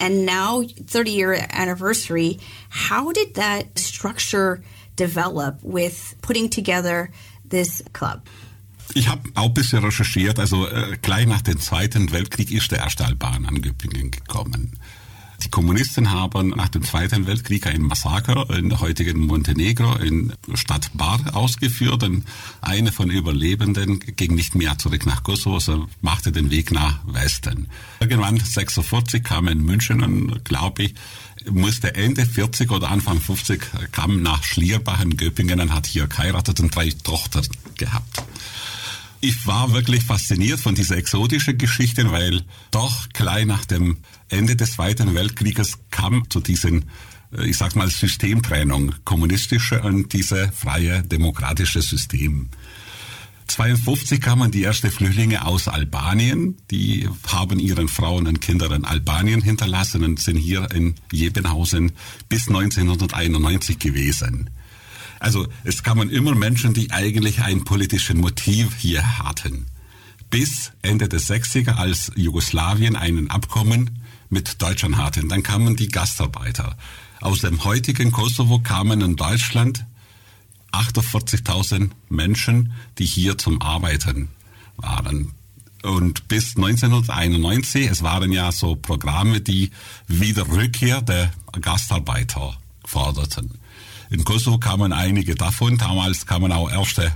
And now, 30-year anniversary, how did that structure develop with putting together this club? Ich habe auch ein bisschen recherchiert. Also gleich nach dem Zweiten Weltkrieg ist der erste Albaner an Göppingen gekommen. Die Kommunisten haben nach dem Zweiten Weltkrieg ein Massaker in der heutigen Montenegro in Stadt Bar ausgeführt. Und eine von Überlebenden ging nicht mehr zurück nach Kosovo, sondern machte den Weg nach Westen. Irgendwann 1946 kam er in München und, glaube ich, musste Ende 40 oder Anfang 50, kam nach Schlierbach in Göppingen und hat hier geheiratet und 3 Tochter gehabt. Ich war wirklich fasziniert von dieser exotischen Geschichte, weil doch gleich nach dem Ende des Zweiten Weltkrieges kam zu diesen, ich sag mal, Systemtrennung, kommunistische und diese freie demokratische System. 1952 kamen die ersten Flüchtlinge aus Albanien, die haben ihren Frauen und Kindern in Albanien hinterlassen und sind hier in Jebenhausen bis 1991 gewesen. Also es kamen immer Menschen, die eigentlich ein politisches Motiv hier hatten. Bis Ende der 60er, als Jugoslawien ein Abkommen mit Deutschland hatte. Dann kamen die Gastarbeiter. Aus dem heutigen Kosovo kamen in Deutschland 48.000 Menschen, die hier zum Arbeiten waren. Und bis 1991, es waren ja so Programme, die wieder Rückkehr der Gastarbeiter forderten. In Kosovo kamen einige davon. Damals kamen auch erste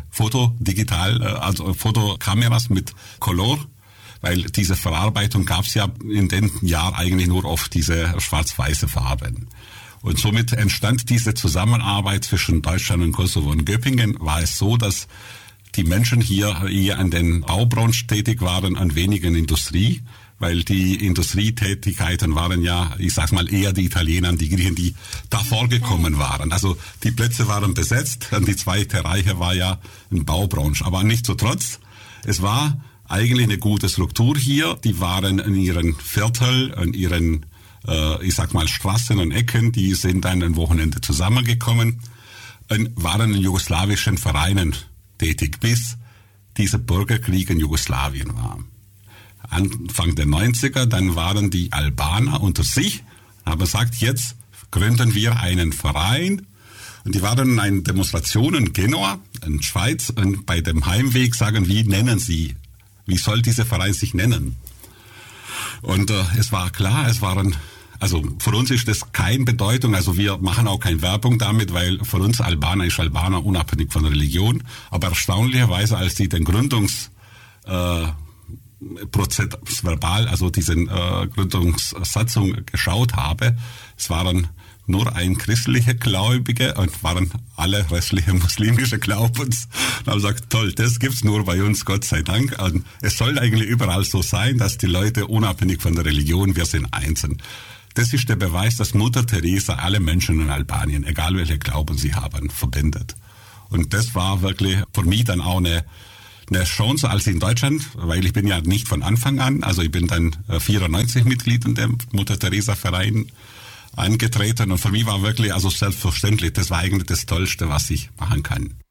Fotokameras mit Color, weil diese Verarbeitung gab es ja in den Jahren eigentlich nur auf diese schwarz-weiße Farben. Und somit entstand diese Zusammenarbeit zwischen Deutschland und Kosovo. In Göppingen war es so, dass die Menschen hier eher an den Baubranchen tätig waren, an weniger Industrie, weil die Industrietätigkeiten waren ja, ich sag mal, eher die Italiener, die Griechen, die da vorgekommen waren. Also die Plätze waren besetzt und die zweite Reihe war ja in Baubranche. Aber nichtsdestotrotz, es war eigentlich eine gute Struktur hier. Die waren in ihren Viertel, in ihren, ich sag mal, Straßen und Ecken, die sind dann am Wochenende zusammengekommen und waren in jugoslawischen Vereinen tätig, bis dieser Bürgerkrieg in Jugoslawien war. Anfang der 90er, dann waren die Albaner unter sich, haben gesagt, jetzt gründen wir einen Verein. Und die waren in einer Demonstration in Genua, in Schweiz, und bei dem Heimweg sagen, wie soll dieser Verein sich nennen? Und es war klar, also für uns ist das keine Bedeutung, also wir machen auch keine Werbung damit, weil für uns Albaner ist Albaner unabhängig von der Religion. Aber erstaunlicherweise, als die den Prozess verbal, also diesen Gründungssatzung geschaut habe, es waren nur ein christlicher Gläubige und waren alle restliche muslimische Glaubens. Und haben gesagt, toll, das gibt's nur bei uns, Gott sei Dank. Und es soll eigentlich überall so sein, dass die Leute unabhängig von der Religion, wir sind eins. Das ist der Beweis, dass Mutter Teresa alle Menschen in Albanien, egal welche Glauben sie haben, verbindet. Und das war wirklich für mich dann auch eine Chance als in Deutschland, weil ich bin ja nicht von Anfang an, also ich bin dann 94 Mitglied in dem Mutter Teresa Verein angetreten und für mich war wirklich, also selbstverständlich, das war eigentlich das Tollste, was ich machen kann.